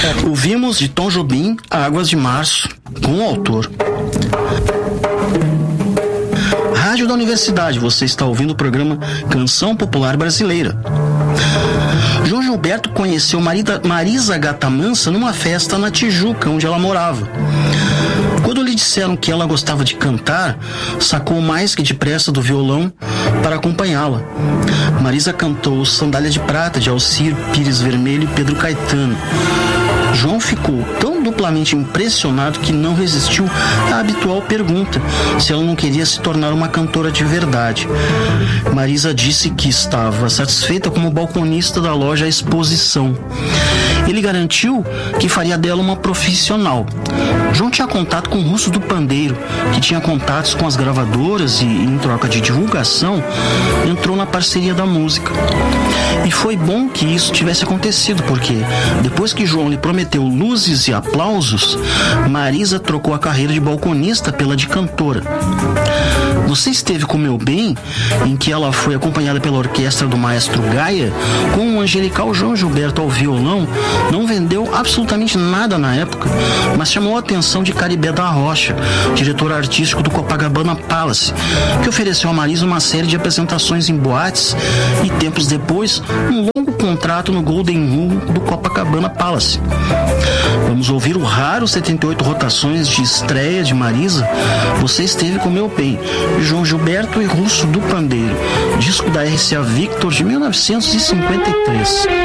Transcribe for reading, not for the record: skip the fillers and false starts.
Ouvimos de Tom Jobim, Águas de Março, com o autor. Rádio da Universidade, você está ouvindo o programa Canção Popular Brasileira. João Gilberto conheceu Marisa Gata Mansa numa festa na Tijuca, onde ela morava. Quando lhe disseram que ela gostava de cantar, sacou mais que depressa do violão para acompanhá-la. Marisa cantou Sandália de Prata, de Alcir Pires Vermelho e Pedro Caetano. João ficou tão duplamente impressionado que não resistiu à habitual pergunta se ela não queria se tornar uma cantora de verdade. Marisa disse que estava satisfeita como balconista da loja Exposição. Ele garantiu que faria dela uma profissional. João tinha contato com o Russo do Pandeiro, que tinha contatos com as gravadoras e, em troca de divulgação, entrou na parceria da música. E foi bom que isso tivesse acontecido, porque depois que João lhe prometeu luzes e aplausos, Marisa trocou a carreira de balconista pela de cantora. Você Esteve com Meu Bem, em que ela foi acompanhada pela orquestra do maestro Gaia, com o angelical João Gilberto ao violão, não vendeu absolutamente nada na época, mas chamou a atenção de Caribé da Rocha, diretor artístico do Copacabana Palace, que ofereceu a Marisa uma série de apresentações em boates e, tempos depois, um longo contrato no Golden Room do Copacabana Palace. Vamos ouvir o raro 78 rotações de estreia de Marisa, Você Esteve com Meu Bem, de João Gilberto e Russo do Pandeiro, disco da RCA Victor de 1953.